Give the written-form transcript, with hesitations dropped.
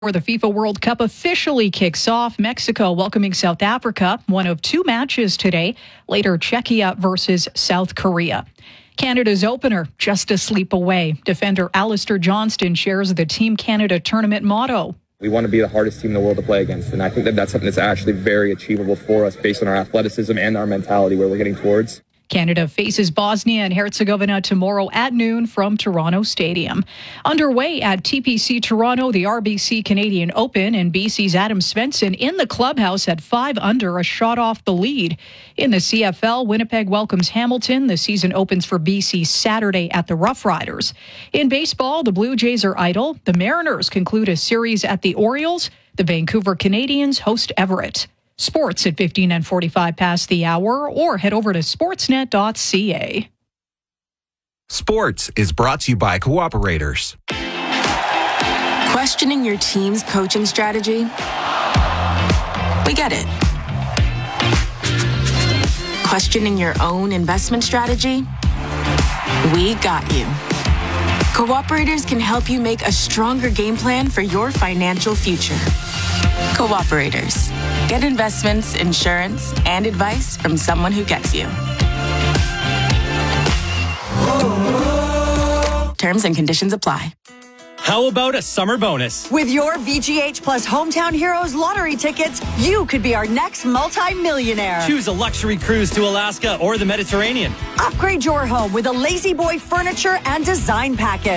Where the FIFA World Cup officially kicks off, Mexico welcoming South Africa, one of two matches today. Later, Czechia versus South Korea. Canada's opener, just a sleep away. Defender Alistair Johnston shares the Team Canada tournament motto. We want to be the hardest team in the world to play against, and I think that's something that's actually very achievable for us based on our athleticism and our mentality where we're getting towards. Canada faces Bosnia and Herzegovina tomorrow at noon from Toronto Stadium. Underway at TPC Toronto, the RBC Canadian Open, and BC's Adam Svensson in the clubhouse at 5 under, a shot off the lead. In the CFL, Winnipeg welcomes Hamilton. The season opens for BC Saturday at the Rough Riders. In baseball, the Blue Jays are idle. The Mariners conclude a series at the Orioles. The Vancouver Canadians host Everett. Sports at 15 and 45 past the hour, or head over to sportsnet.ca. Sports is brought to you by Cooperators. Questioning your team's coaching strategy? We get it. Questioning your own investment strategy? We got you. Cooperators can help you make a stronger game plan for your financial future. Cooperators. Get investments, insurance, and advice from someone who gets you. Terms and conditions apply. How about a summer bonus? With your VGH Plus Hometown Heroes lottery tickets, you could be our next multi-millionaire. Choose a luxury cruise to Alaska or the Mediterranean. Upgrade your home with a Lazy Boy furniture and design package.